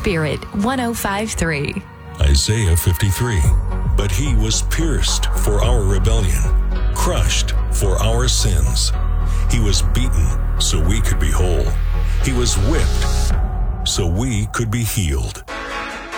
Spirit 105.3. Isaiah 53. But he was pierced for our rebellion, crushed for our sins. He was beaten so we could be whole. He was whipped so we could be healed.